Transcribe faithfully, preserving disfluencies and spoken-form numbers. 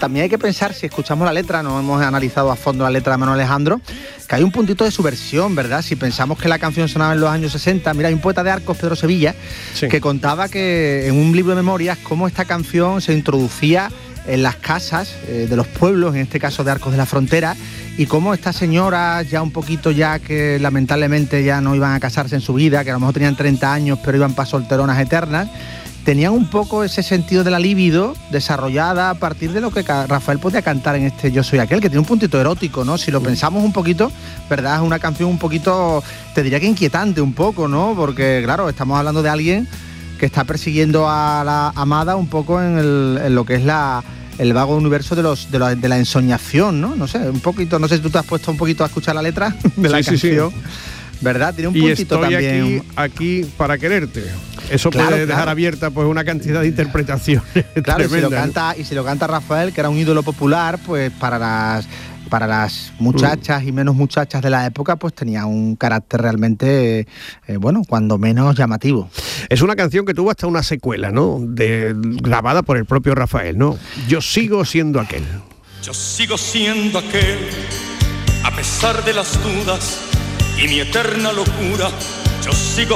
también hay que pensar, si escuchamos la letra, no hemos analizado a fondo la letra de Manuel Alejandro, que hay un puntito de subversión, ¿verdad? Si pensamos que la canción sonaba en los años sesenta, mira, hay un poeta de Arcos, Pedro Sevilla, sí, que contaba que en un libro de memorias cómo esta canción se introducía en las casas eh, de los pueblos, en este caso de Arcos de la Frontera, y cómo estas señoras ya un poquito ya que lamentablemente ya no iban a casarse en su vida, que a lo mejor tenían treinta años pero iban para solteronas eternas, tenían un poco ese sentido de la libido desarrollada a partir de lo que Rafael podía cantar en este Yo soy aquel, que tiene un puntito erótico, ¿no? Si lo pensamos un poquito, ¿verdad? Es una canción un poquito, te diría que inquietante un poco, ¿no? Porque claro, estamos hablando de alguien que está persiguiendo a la amada un poco en, el, en lo que es la el vago universo de los de la, de la ensoñación, ¿no? No sé, un poquito, no sé si tú te has puesto un poquito a escuchar la letra de la sí, canción. Sí, sí. ¿Verdad? Tiene un y puntito estoy también. Aquí, aquí para quererte. Eso claro, puede dejar claro. abierta pues una cantidad de interpretaciones. Claro, y si, lo ¿no? canta, y si lo canta Rafael, que era un ídolo popular, pues para las para las muchachas mm. y menos muchachas de la época, pues tenía un carácter realmente, eh, bueno, cuando menos llamativo. Es una canción que tuvo hasta una secuela, ¿no? De, grabada por el propio Rafael, ¿no? Yo sigo siendo aquel. Yo sigo siendo aquel, a pesar de las dudas y mi eterna locura. Yo sigo